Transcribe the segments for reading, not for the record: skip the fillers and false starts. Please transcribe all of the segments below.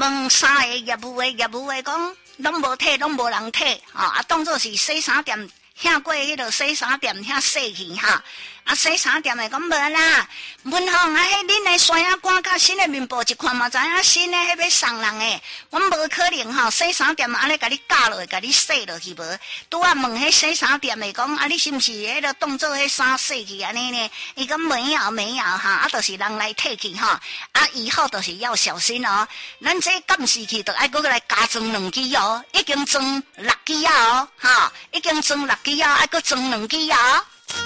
问三个业务的讲，拢无退，拢无人退，当作是洗衫店遐过迄个洗衫店遐洗去哈。洗衫店的讲无啦，文芳啊，迄恁的山影馆甲新的面部一看嘛，知影新的迄要送人的，阮无可能洗衫店安尼甲你教落，甲你洗落去无？拄啊问迄洗衫店的讲，你是毋是迄个当做迄衫洗去安尼呢？伊讲没有就是人来退去以后就是要小心哦。咱这监视器就爱搁来加装2支哦，已经装6支啊哦，已经装6支啊，爱搁装2支啊。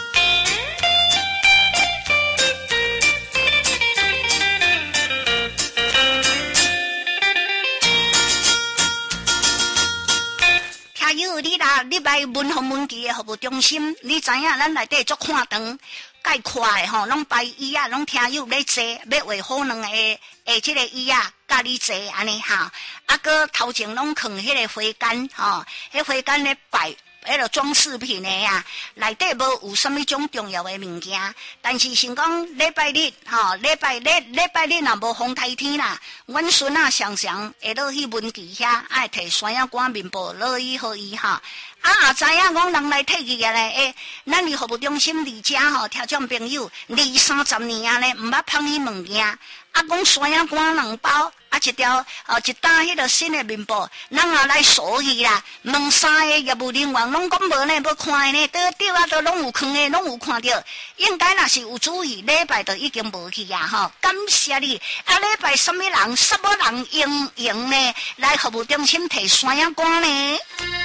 听友你啦，你来文宏文记的服务中心，你知影咱内底足看长，介快的拢排椅啊，拢听友咧坐，要画好2个这个椅啊，甲你坐安尼搁头前拢放迄个花杆迄花杆咧摆。迄个装饰品的内底无有什么种重要的物件，但是先讲礼拜日礼拜日若无风台天啦，阮孙常常会落去文记遐，爱摕山影馆面部落去互伊知影讲人来退去咧，咱伫服务中心离遮听众朋友20-30年咧，毋捌碰伊物件，讲山影馆2包。一条一单迄个新的面部，咱也来数去啦。问3个业务人员拢讲无呢，要看呢，对都拢有看的，拢有看到。应该若是有注意，礼拜就已经无去感谢你。礼拜什么人应呢来服务中心摕山影馆呢？